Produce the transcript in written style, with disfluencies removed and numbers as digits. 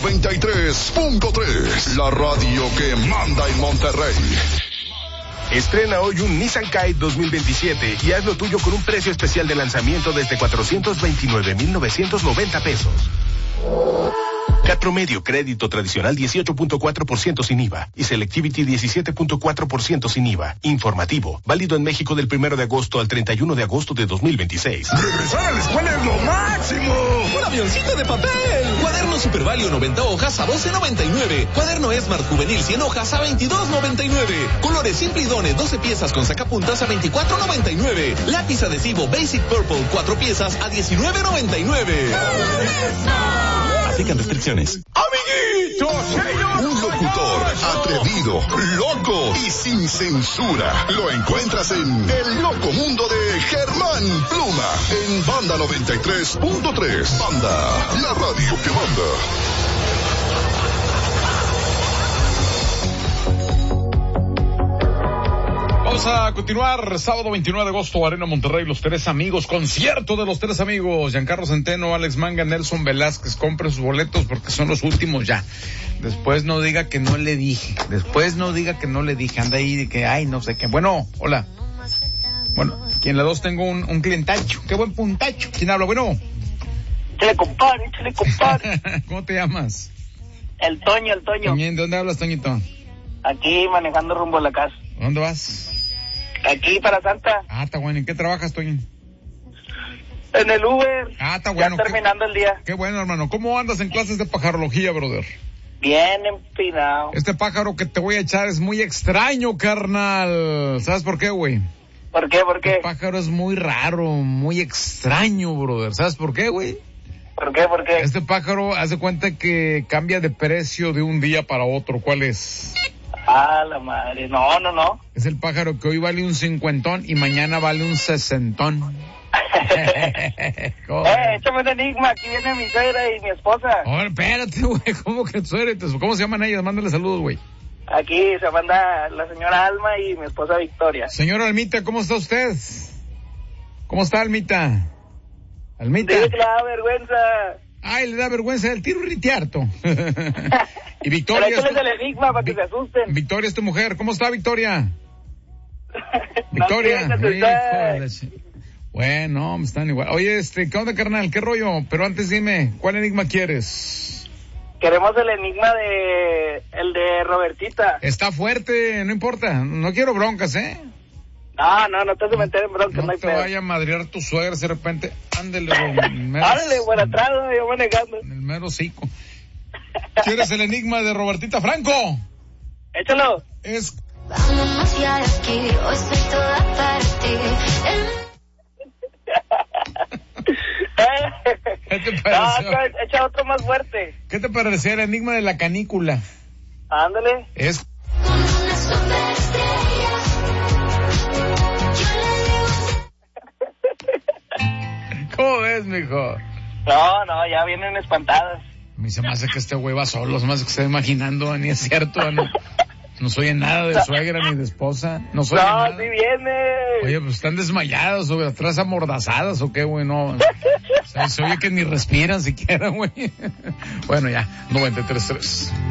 93.3, la radio que manda en Monterrey. Estrena hoy un Nissan Kite 2027 y haz lo tuyo con un precio especial de lanzamiento desde 429,990 pesos. CAT promedio, crédito tradicional 18.4% sin IVA y Selectivity 17.4% sin IVA. Informativo, válido en México del 1 de agosto al 31 de agosto de 2026. ¡Regresar a la escuela es lo máximo! ¡Un avioncito de papel! Cuaderno Super Value 90 hojas a $12.99. Cuaderno Smart Juvenil 100 hojas a $22.99. Colores Simple y Done 12 piezas con sacapuntas a $24.99. Lápiz adhesivo Basic Purple 4 piezas a $19.99. Aplican restricciones. ¡Amiguitos! Un locutor atrevido, loco y sin censura. Lo encuentras en El Loco Mundo de Germán Pluma en Banda 93.3. Banda, la radio que manda. Vamos a continuar, sábado 29 de agosto, Arena Monterrey, Los Tres Amigos, concierto de Los Tres Amigos, Giancarlo Centeno, Alex Manga, Nelson Velázquez. Compre sus boletos porque son los últimos ya. Después no diga que no le dije, anda ahí de que, ay, no sé qué. Bueno, hola. Bueno, aquí en la 2 tengo un clientacho, qué buen puntacho. ¿Quién habla? Bueno. Échale, compadre. ¿Cómo te llamas? El Toño. ¿De dónde hablas, Toñito? Aquí manejando rumbo a la casa. ¿Dónde vas? Aquí para Santa. Ah, está bueno. ¿En qué trabajas, Toño? En el Uber. Ah, está bueno. Ya terminando el día. Qué bueno, hermano. ¿Cómo andas en clases de pajarología, brother? Bien empinado. Este pájaro que te voy a echar es muy extraño, carnal. ¿Sabes por qué, güey? ¿Por qué? El pájaro es muy raro, muy extraño, brother. ¿Sabes por qué, güey? ¿Por qué? Este pájaro hace cuenta que cambia de precio de un día para otro. ¿Cuál es? Ah, la madre. No. Es el pájaro que hoy vale un 50 y mañana vale un 60. Échame un enigma. Aquí viene mi suegra y mi esposa. Ahora, espérate, güey. ¿Cómo que suegra? ¿Cómo se llaman ellas? Mándale saludos, güey. Aquí se manda la señora Alma y mi esposa Victoria. Señora Almita, ¿cómo está usted? ¿Cómo está, Almita? Almita. Dile que le da vergüenza. Ay, le da vergüenza el tiro ritiarto. Y Victoria. Pero échales el enigma para que se asusten. Victoria es tu mujer. ¿Cómo está, Victoria? No Victoria. sé, Bueno, están igual. Oye, ¿qué onda, carnal? ¿Qué rollo? Pero antes dime, ¿cuál enigma quieres? Queremos el enigma el de Robertita. Está fuerte, no importa. No quiero broncas, ¿eh? No te vas a meter en broncas, no hay te pedo. vaya a madrear tu suegra de repente. Ándele, Ándale, por atrás, yo manejando. En el mero hocico. ¿Quieres el enigma de Robertita Franco? Échalo. Es... Vámonos ya de aquí, hoy soy toda para ti. ¿Qué te pareció? No, echa otro más fuerte. ¿Qué te pareció el enigma de la canícula? Ándale. Es... Una superestrella. ¿Cómo ves, mijo? No, ya vienen espantadas. A mí se me hace que este güey va solo, se me hace que está imaginando, ni es cierto, no soy en nada de suegra ni de esposa, no soy en nada. Sí viene. Oye, pues están desmayadas o atrás amordazadas o qué, güey, no. O sea, se oye que ni respiran siquiera, güey. Bueno, ya, 93.3.